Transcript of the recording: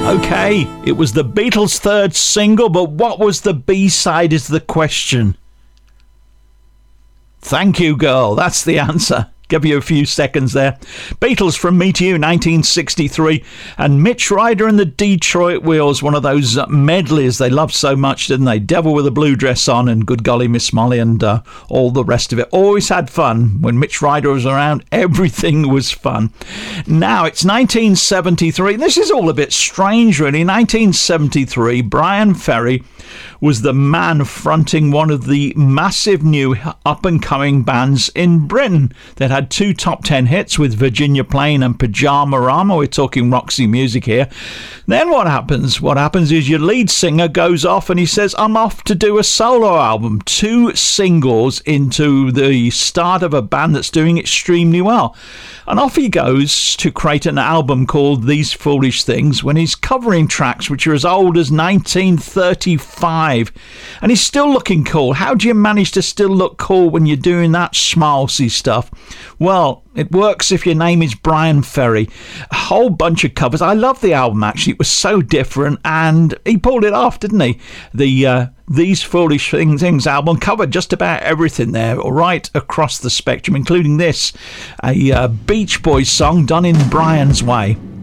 Okay, it was the Beatles' third single, but what was the B-side is the question. Thank you, girl. That's the answer. Give you a few seconds there. Beatles from Me to You, 1963. And Mitch Ryder and the Detroit Wheels, one of those medleys they loved so much, didn't they? Devil with a Blue Dress On and Good Golly Miss Molly and all the rest of it. Always had fun. When Mitch Ryder was around, everything was fun. Now, it's 1973. This is all a bit strange, really. 1973, Brian Ferry was the man fronting one of the massive new up-and-coming bands in Britain that had two top 10 hits with Virginia Plain and Pajama Rama. We're talking Roxy Music here. Then what happens? What happens is your lead singer goes off and he says, I'm off to do a solo album. 2 singles into the start of a band that's doing extremely well. And off he goes to create an album called These Foolish Things when he's covering tracks which are as old as 1935. And he's still looking cool. How do you manage to still look cool when you're doing that schmaltzy stuff? Well, it works if your name is Brian Ferry. A whole bunch of covers. I love the album, actually. It was so different, and he pulled it off, didn't he? The These Foolish Things album covered just about everything there, right across the spectrum, including this, a Beach Boys song done in Brian's way.